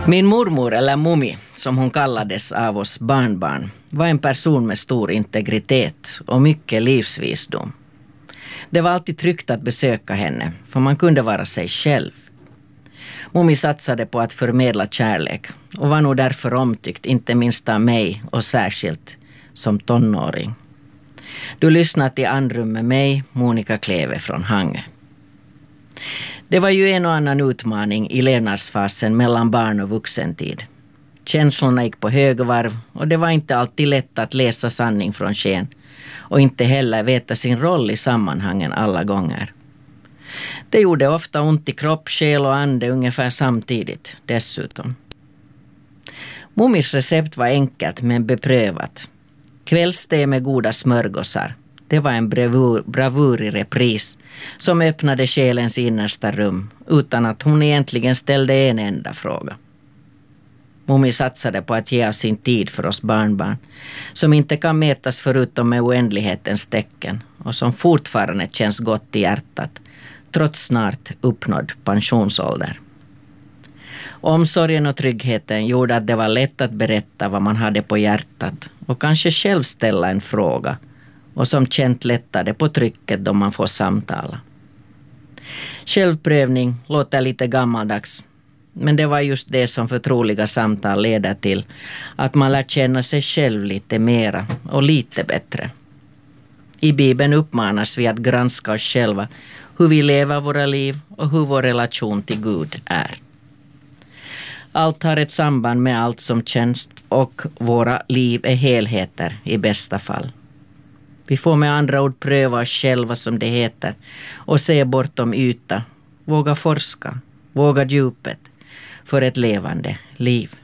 Min mormor, eller Mummi, som hon kallades av oss barnbarn, var en person med stor integritet och mycket livsvisdom. Det var alltid tryggt att besöka henne, för man kunde vara sig själv. Mummi satsade på att förmedla kärlek och var nog därför omtyckt, inte minst av mig och särskilt som tonåring. Du lyssnar till Andrum med mig, Monica Kleve från Hangö. Det var ju en och annan utmaning i levnadsfasen mellan barn och vuxentid. Känslorna gick på högvarv och det var inte alltid lätt att läsa sanning från sken och inte heller veta sin roll i sammanhangen alla gånger. Det gjorde ofta ont i kropp, själ och ande ungefär samtidigt dessutom. Mummis recept var enkelt men beprövat. Kvällste med goda smörgåsar. Det var en bravur i repris som öppnade själens innersta rum utan att hon egentligen ställde en enda fråga. Mummi satsade på att ge av sin tid för oss barnbarn som inte kan mätas förutom med oändlighetens tecken och som fortfarande känns gott i hjärtat trots snart uppnådd pensionsålder. Omsorgen och tryggheten gjorde att det var lätt att berätta vad man hade på hjärtat och kanske själv ställa en fråga och som känt lättade på trycket då man får samtala. Självprövning låter lite gammaldags, men det var just det som förtroliga samtal leder till, att man lär känna sig själv lite mera och lite bättre. I Bibeln uppmanas vi att granska oss själva, hur vi lever våra liv och hur vår relation till Gud är. Allt har ett samband med allt som känns och våra liv är helheter i bästa fall. Vi får med andra ord pröva oss själva som det heter och se bortom yta, våga forska, våga djupet för ett levande liv.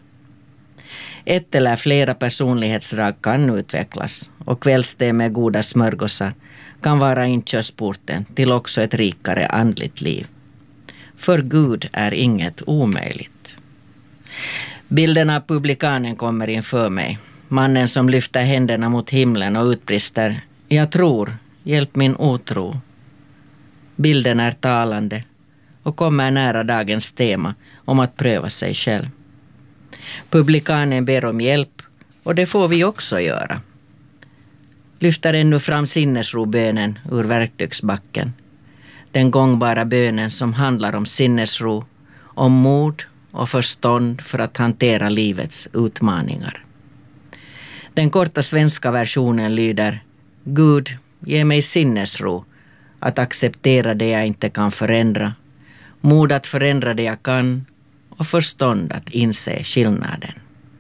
Ett eller flera personlighetsdrag kan utvecklas och kvällste med goda smörgåsar kan vara inkörsporten till också ett rikare andligt liv. För Gud är inget omöjligt. Bilden av publikanen kommer inför mig. Mannen som lyfter händerna mot himlen och utbrister: "Jag tror, hjälp min otro." Bilden är talande och kommer nära dagens tema om att pröva sig själv. Publikanen ber om hjälp och det får vi också göra. Lyfter ännu fram sinnesrobönen ur verktygsbacken. Den gångbara bönen som handlar om sinnesro, om mod och förstånd för att hantera livets utmaningar. Den korta svenska versionen lyder: Gud, ge mig sinnesro att acceptera det jag inte kan förändra, mod att förändra det jag kan och förstånd att inse skillnaden.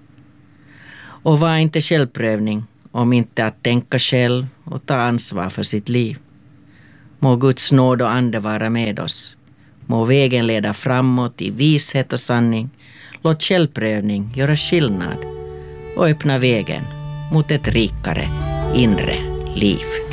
Och vad är inte självprövning om inte att tänka själv och ta ansvar för sitt liv? Må Guds nåd och ande vara med oss. Må vägen leda framåt i vishet och sanning. Låt självprövning göra skillnad och öppna vägen mot ett rikare inre liv.